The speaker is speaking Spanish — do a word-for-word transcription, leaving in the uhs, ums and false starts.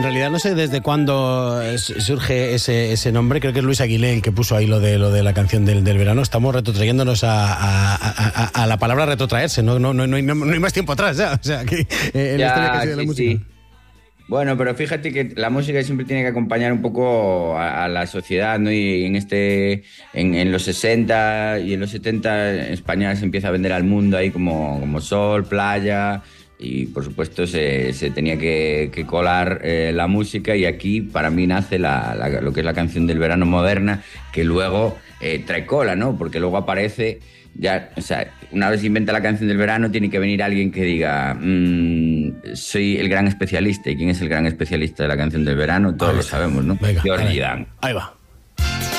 En realidad no sé desde cuándo surge ese, ese nombre. Creo que es Luis Aguilé el que puso ahí lo de lo de la canción del, del verano. Estamos retrotrayéndonos a, a, a, a la palabra retrotraerse. No, no, no, no, hay, no, no hay más tiempo atrás ya. O sea, que, eh, en Ya, la historia que ha sido sí, la música. sí. Bueno, pero fíjate que la música siempre tiene que acompañar un poco a, a la sociedad, ¿no? Y en este, en, en los sesenta y en los setenta España se empieza a vender al mundo ahí como, como sol, playa, y por supuesto se, se tenía que, que colar eh, la música, y aquí para mí nace la, la- lo que es la canción del verano moderna, que luego eh, trae cola, ¿no? Porque luego aparece ya, o sea, una vez se inventa la canción del verano, tiene que venir alguien que diga, "Mm, soy el gran especialista". ¿Y quién es el gran especialista de la canción del verano? Todos Ahí lo está. sabemos, ¿no? Venga, Georgie dale. Dan. Ahí va.